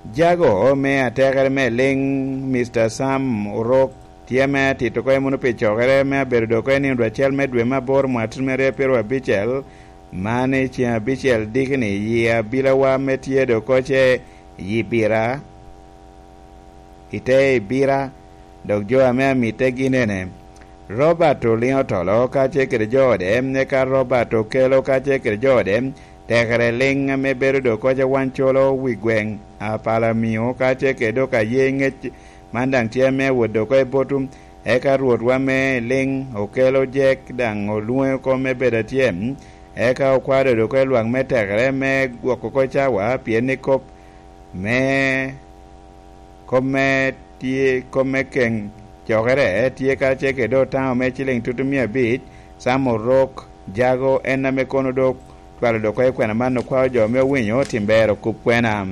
jago me atekere me ling Mr. Sam Urok tieme tito ko muno pichokere me berdo ko ni rachel me dwe mabor mwatmere pero abichel mane chi abichel digni ya bila wa metiedo koche yibira ite bira dok jo ame mite ginene Robert Olino tolo kache kere jode ne ka Robert okelo kache kere jode tekere ling me berdo koche wancholo wigweng apala miyo kache kedo ka yenge mandang tieme wodo ko botum eka ruot wa me ling okelo jek dang olue ko me beda tiem eka okwado do ko luang me tekere me gwoko ko chawa pieni kop me kome tie kome keng chokere tie ka cheke do tao me chiling tutumia bit samorok jago ena me kono do kwalo do ko kwena mano kwa jo me winyo timbero kupkwena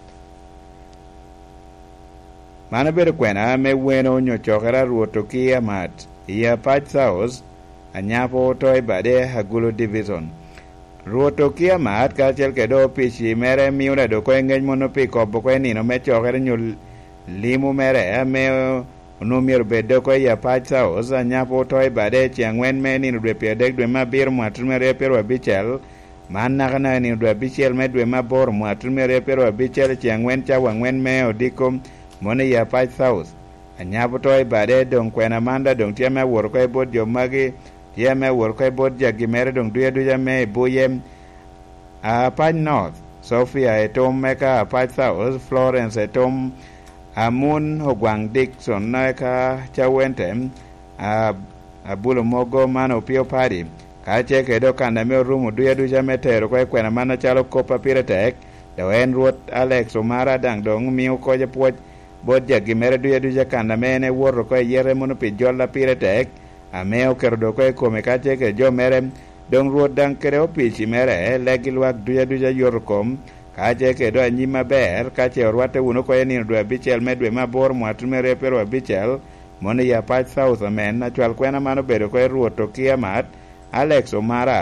Mana bedo kwena me weno nyo chokera ruoto kia mat ya Patch South anyapo toy bade Hagulu Division ruoto kia mat ka chel kedo pichi mere miuna do ko ngeny mono piko boko ni no me chokera nyo limu mere me no mier bedo ko ya Patch South anyapo toy bade chiangwen me ni dwe piedek dwe mabir mwatmere pero abichel manna kana ni dwe abichel me dwe mabor mwatmere pero abichel chiangwen cha wangwen me odikom Mone ya Patch South anyapo toy bade dong kwena manda dong tiame wor ko bod jo magi tiame wor ko bod jagi mere dong duya me boyem a Patch North Sophia etom meka Patch South Florence etom amun hogwang Dixon naka chawentem a bulo mogo mano pio padi ka cheke do kanda me rumu duya me tero ko kwena mana chalo kopa piretek do en ruot Alex Omara dang dong miu ko je puoj bod jagi mere duya kanda mene woro ko yere mono pi jolla piretek ameo kerdo ko kome ka cheke jo mere dong ruot dang kere opichi mere legilwak duya yorkom ka cheke do anyima ber ka che orwate uno ko ni dwe bichel me dwe mabor mwatmere pero bichel mono ya Patch South amen na chwal kwena mano bedo ko ruoto kiamat Alex Omara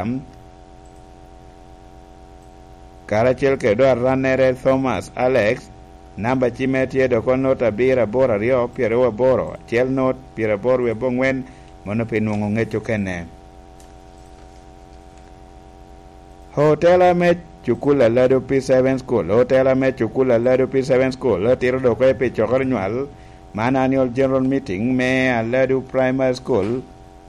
karachel ke do ranere Thomas Alex namba chimetie do ko nota bira bora rio piero boro chel not piero boro we bongwen mono pinungo ngecho kene Hotela me chukula lado P7 school hotela me chukula lado P7 school tiro do ko pe chokor nyal man annual general meeting me lado primary school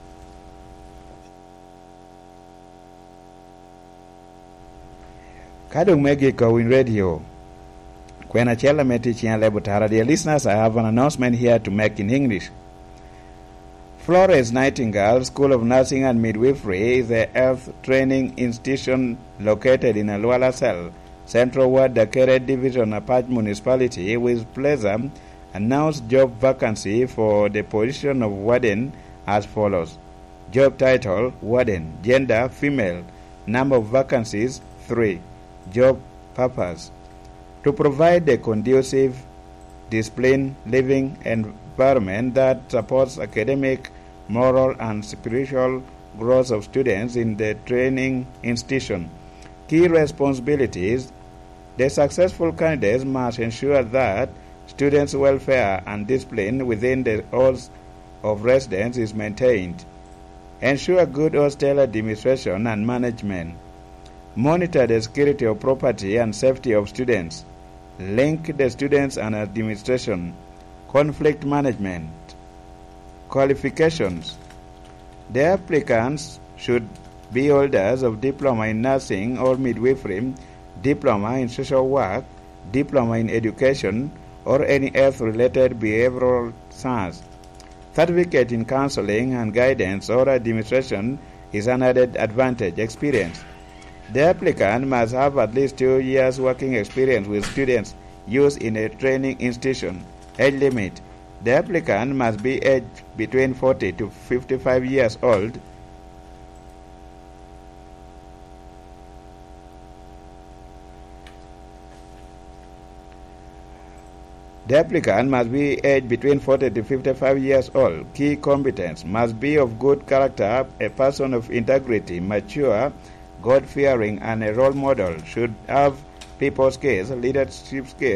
Kadung megi Kowin Radio. Kwena chela meti chian lebutara. Dear listeners, I have an announcement here to make in English. Flores Nightingale School of Nursing and Midwifery is a health training institution located in Alwala Cell, Central Ward, Dakere Division, Apache Municipality, with pleasure announced job vacancy for the position of warden as follows. Job title, warden. Gender, female. Number of vacancies, 3. Job purpose: to provide a conducive, disciplined living environment that supports academic, moral, and spiritual growth of students in the training institution. Key responsibilities: the successful candidates must ensure that students' welfare and discipline within the halls of residence is maintained. Ensure good hostel administration and management. Monitor the security of property and safety of students. Link the students and administration. Conflict management. Qualifications: the applicants should be holders of diploma in nursing or midwifery, diploma in social work, diploma in education, or any health-related behavioral science. Certificate in counseling and guidance or administration is an added advantage. Experience: the applicant must have at least 2 years working experience with students used in a training institution. Age limit: the applicant must be aged between 40 to 55 years old. The applicant must be aged between 40 to 55 years old. Key competence: must be of good character, a person of integrity, mature, God-fearing, and a role model. Should have people skills, leadership skills,